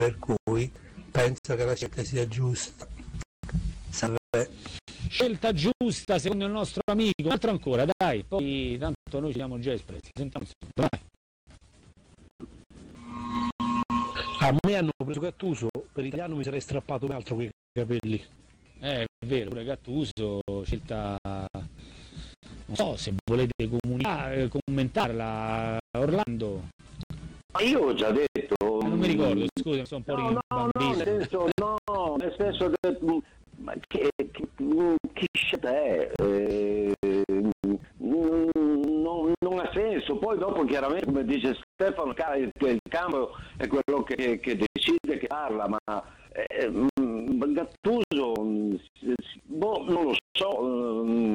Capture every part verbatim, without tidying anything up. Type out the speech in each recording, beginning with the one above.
per cui penso che la scelta sia giusta. Salve. Scelta giusta secondo il nostro amico. Un altro ancora, dai, poi tanto noi ci siamo già espressi. Sentiamo, vai. A me hanno preso Gattuso, per italiano mi sarei strappato un altro quei capelli. Eh, è vero, pure Gattuso, scelta, non so se volete comunicare, commentarla, Orlando. Ma io ho già detto. Eh, non mi ricordo, scusa, sono un po' no, no, no, nel senso, no, nel senso che, ma che, che, che scelta è? Eh, non, non ha senso. Poi dopo chiaramente, come dice Stefano, il campo è quello che, che decide, che parla, ma eh, Gattuso, boh, non lo so,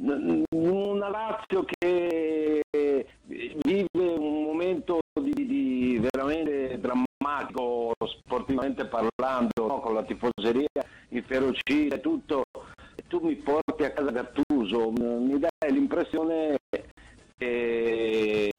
una Lazio che vive un momento di, di veramente drammatico sportivamente parlando, no? Con la tifoseria inferocita e tutto, e tu mi porti a casa Gattuso, mi dai l'impressione che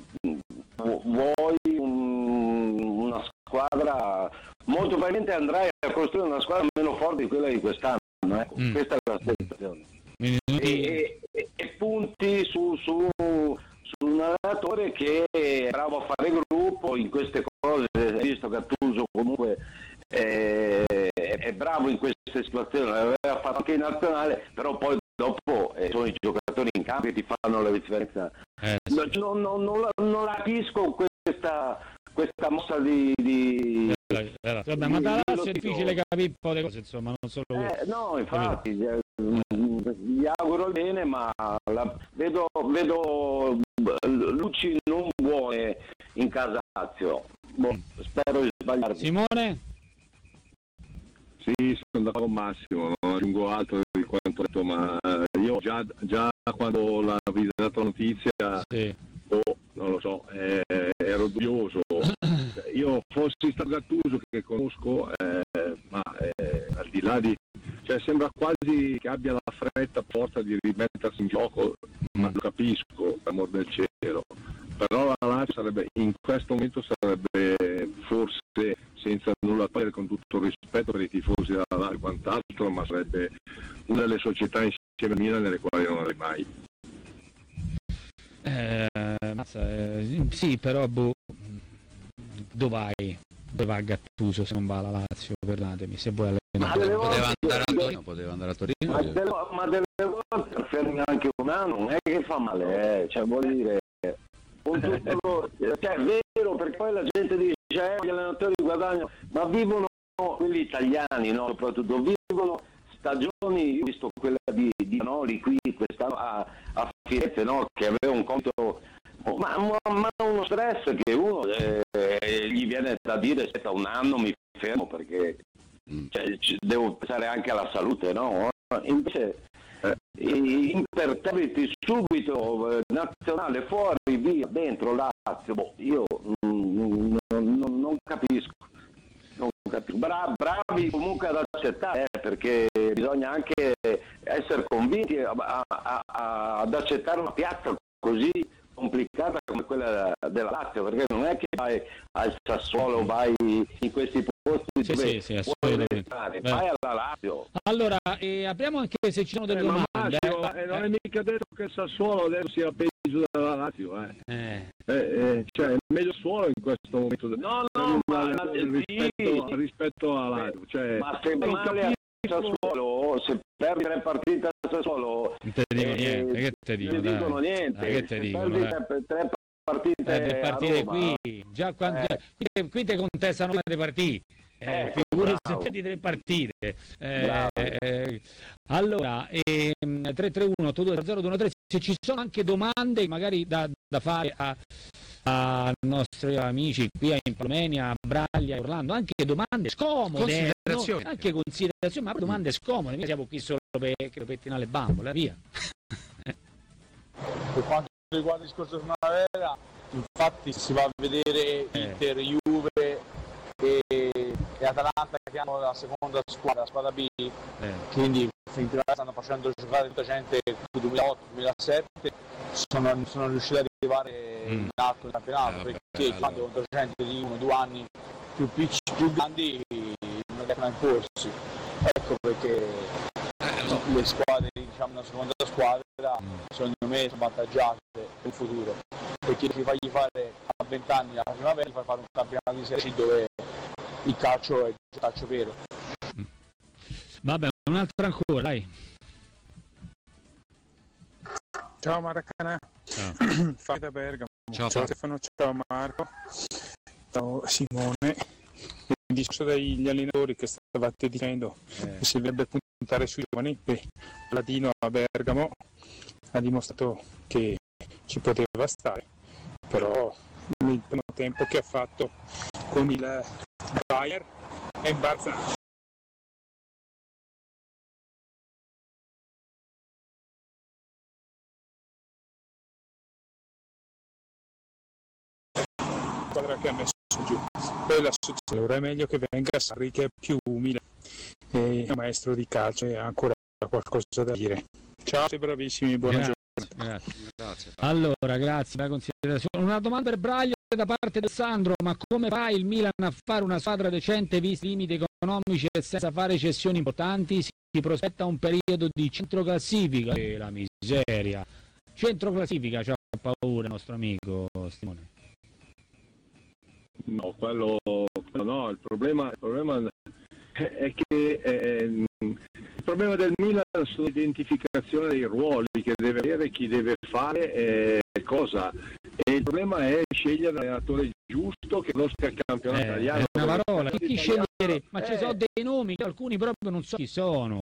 vuoi un, una squadra, molto probabilmente andrai a costruire una squadra meno forte di quella di quest'anno, eh? mm. Questa è la sensazione. Mm. E, e, e punti su, su, su un allenatore che è bravo a fare gruppo in queste cose, visto che Gattuso comunque è, è bravo in queste situazioni, l'aveva fatto anche in nazionale, però poi dopo eh, sono i giocatori in campo che ti fanno la differenza. Eh, sì. non, non, non, la, non la capisco questa, questa mossa di, di, eh, eh, vabbè, ma da Lazio è difficile capire un po' le cose, insomma, non solo eh, no, infatti eh, gli auguro il bene, ma la, vedo, vedo luci non buone in casa Lazio. Boh, spero di sbagliarmi. Simone? Sì, sono d'accordo con Massimo, non aggiungo altro di quanto ho detto, ma io già, già quando l'avevi dato la notizia, sì. oh, non lo so, eh, ero dubbioso. Io fossi stato Gattuso, che conosco, eh, ma eh, al di là di... cioè sembra quasi che abbia la fretta forza di rimettersi in gioco, ma lo capisco, per amor del cielo. Però la Lazio sarebbe, in questo momento sarebbe forse, senza nulla togliere, con tutto il rispetto per i tifosi della Lazio e quant'altro, ma sarebbe una delle società insieme a Milan nelle quali non avrei mai. Eh, mazza, eh, sì, però boh, dove vai? Dove va Gattuso se non va alla Lazio? Perdonatemi, se vuoi allenare. Poteva andare a Torino, poteva andare a Torino. Ma delle, ma delle volte fermi anche un anno, non è che fa male, eh, cioè vuol dire... Tutto, cioè, è vero, perché poi la gente dice eh, gli allenatori guadagnano, ma vivono quelli italiani, no? Soprattutto vivono stagioni. Io ho visto quella di, di Noli qui quest'anno a, a Firenze, no? Che aveva un conto, ma, ma, ma uno stress che uno eh, gli viene da dire aspetta un anno mi fermo perché cioè, devo pensare anche alla salute, no? Invece imperterriti subito, eh, nazionale fuori, via, dentro Lazio, boh, io mm, non, non, non capisco, non capisco. Bra- bravi comunque ad accettare, eh, perché bisogna anche essere convinti a, a, a, ad accettare una piazza così complicata come quella della Lazio, perché non è che vai al Sassuolo, vai in questi posti sì, dove sì, sì, assolutamente. Vai alla Lazio. Allora, eh, apriamo anche se ci sono delle eh, domande. Massimo, eh, non è mica detto che il Sassuolo adesso sia peggio della Lazio, eh. Eh. Eh, eh, cioè è meglio Sassuolo in questo momento. No, no, ma, ma rispetto, sì. rispetto alla Lazio, cioè, ma se male a Sassuolo, se perdi tre partite a Sassuolo, non te dico eh, niente, che te dico, non dicono niente. Dai, che te se dicono, perdi dai. tre, tre partite, eh, per partire a Roma, qui, già quando, eh. qui, qui te contestano le partite. Eh, Eh, figurati se bravo. perdi tre partite. Eh, Bravo. eh, allora, ehm, tre tre uno otto due zero due uno tre, se ci sono anche domande magari da, da fare a, a nostri amici qui a Impalmenia, a Braglia, a Orlando, anche domande scomode, Considerazioni. no? Anche considerazioni, ma domande scomode, noi siamo qui solo per, per pettinare le bambole, via. Per quanto riguarda il discorso di Primavera, infatti si va a vedere Eh. Inter, Juve e, e Atalanta che hanno la seconda squadra, la squadra B, Eh. quindi in primavera stanno facendo giocare tutta gente del duemilaotto duemilasette, sono, sono riusciti ad arrivare Mm. in alto nel campionato, Eh, vabbè, perché allora. quando contro gente di uno o due anni più piccoli, più grandi non riescono a imporsi. Ecco perché le squadre, diciamo una seconda squadra, secondo me sono avvantaggiate per il futuro, perché si fagli fare a venti anni la primavera, gli fai fare un campionato di Serie C dove il calcio è il calcio vero. Vabbè, un'altra ancora, dai. Ciao Maracanã, Fabio da Bergamo. Ciao, Ciao Stefano, ciao Marco, ciao Simone. Il discorso degli allenatori che stavate dicendo, Eh. si dovrebbe puntare sui giovani, e Ladino a Bergamo ha dimostrato che ci poteva stare, però nel primo tempo che ha fatto con il Bayern è imbarazzante. Squadra che ha messo giù, poi la successione allora è meglio che venga Sarri, che è più umile, è un maestro di calcio e ha ancora qualcosa da dire. Ciao, sei bravissimi, buona Grazie, giornata. grazie. Grazie. Allora, grazie per la considerazione. Una domanda per Braglio da parte di Sandro: ma come fa il Milan a fare una squadra decente visti i limiti economici e senza fare cessioni importanti? Si prospetta un periodo di centroclassifica, e la miseria. Centroclassifica, c'ha paura il nostro amico Simone. No, quello, quello no, il problema, il problema è che eh, il problema del Milan sono l'identificazione dei ruoli che deve avere, chi deve fare e eh, cosa. E il problema è scegliere l'allenatore giusto che conosca il campionato Eh, italiano. è una parola, chi, chi Italiano, scegliere? Ma ci eh, sono dei nomi che alcuni proprio non so chi sono.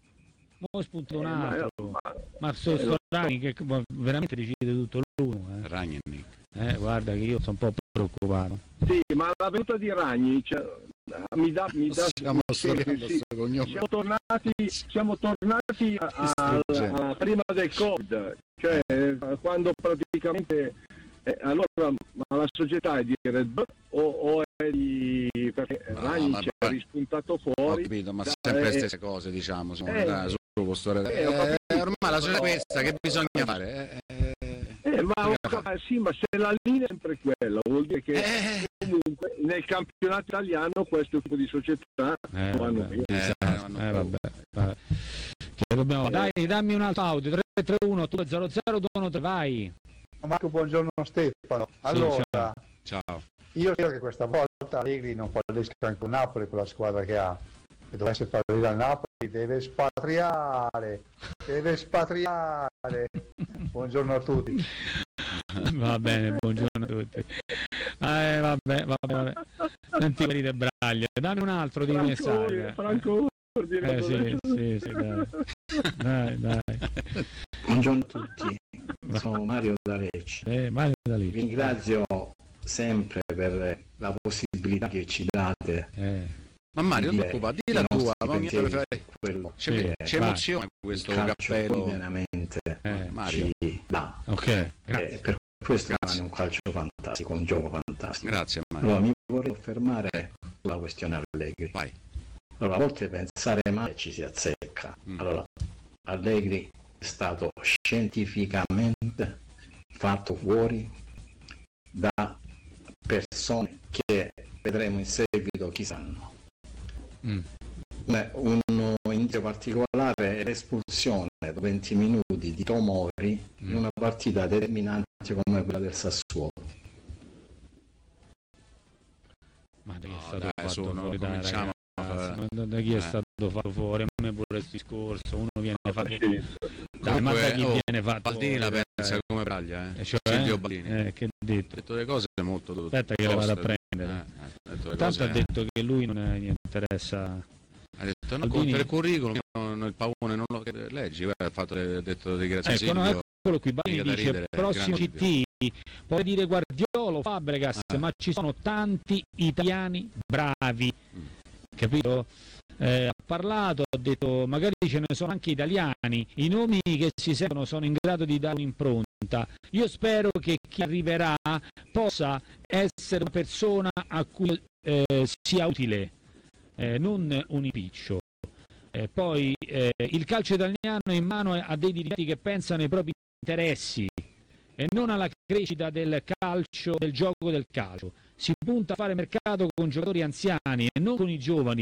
Mo spunto un eh, ma- altro. ma- Ma sto eh, lo Rani che ma veramente decide tutto lui. Eh. Ragnick. Eh, guarda che io sono un po' preoccupato. Sì, ma la venuta di Ragni cioè, mi dà, mi dà Stiamo sì, storiando sì, sto cognome. siamo tornati, siamo tornati a, a- Distruggente. a prima del Covid, cioè eh, quando praticamente eh, allora ma la società è di Red Bull o, o è di perché No, Ragni ma- ci ma- ha rispuntato Ho fuori. capito, ma da- sempre le eh, stesse cose, diciamo, sono eh, dai, su questo re- eh, ho capito. eh, ormai la società è questa, che bisogna fare? Eh, eh, Eh, ma Cosa ho- fa? eh, sì, ma se la linea è sempre quella, vuol dire che eh, comunque nel campionato italiano questo tipo di società Eh, non vanno vabbè. via. eh, Esatto, vanno eh, proprio. vabbè, vabbè. Che dobbiamo... Dai, dammi un altro audio, tre tre uno due zero zero due uno tre, vai. Marco, buongiorno Stefano. Allora, ciao. Ciao. io spero che questa volta Allegri non fallisca anche il Napoli con la squadra che ha. Se dovesse fallire al Napoli deve spatriare, deve espatriare. Buongiorno a tutti. Va bene, buongiorno a tutti. Eh, vabbè, vabbè, vabbè. Non ti venite Braglio, dammi un altro di messaggio. Franco, Eh sì, sì, sì, dai. Dai, dai. Buongiorno a tutti, sono Mario da Lecce. Eh, Mario da lì. Vi ringrazio sempre per la possibilità che ci date. Eh. Ma Mario, non di ti dire preoccupare, di i la tua, nostri ma ogni pensieri volta su quello ci che ci vai. emoziona questo il calcio cappello. poi veramente Eh, Mario, ci dà. Ok, Eh, grazie. per questo Grazie. è un calcio fantastico, un gioco fantastico. grazie Mario. Allora, mi vorrei soffermare sulla questione Allegri. Vai. Allora, a volte pensare male ci si azzecca. Mm. Allora, Allegri è stato scientificamente fatto fuori da persone che vedremo in seguito chi saranno. Mm. Beh, un indizio particolare è l'espulsione dopo venti minuti di Tomori Mm. in una partita determinante come quella del Sassuolo. Ma da chi è No, stato dai, fatto su, non fuori, dai, cominciamo a ragazzi? fare- Ma da, da chi è eh. stato fatto fuori? A me pure il discorso, uno viene fatto... Sì. Dai, ma da chi oh, viene fatto Baldini la fuori? pensa come Braglia, eh. Eh, cioè, Silvio Baldini. eh, che ha detto? Ha detto le cose molto Aspetta che le vado a toste. prendere. Eh, eh, ha detto le Tanto cose- ha detto che lui non è- gli interessa... ha detto no, Baldini- per il curriculum non- il pavone non lo leggi, guarda, ha fatto ha detto di grazie Ecco, no, Silvio. eccolo qui, Baldini Mica da dice ridere, prossimo grande C T, puoi dire Guardiola o Fabregas, Ah. ma ci sono tanti italiani bravi, Mm. capito? Eh, ha parlato, ha detto magari ce ne sono anche italiani, i nomi che si sentono sono in grado di dare un'impronta. Io spero che chi arriverà possa essere una persona a cui eh, sia utile, eh, non un impiccio. Eh, poi eh, il calcio italiano è in mano a dei dirigenti che pensano ai propri interessi e non alla crescita del calcio, del gioco del calcio. Si punta a fare mercato con giocatori anziani e non con i giovani,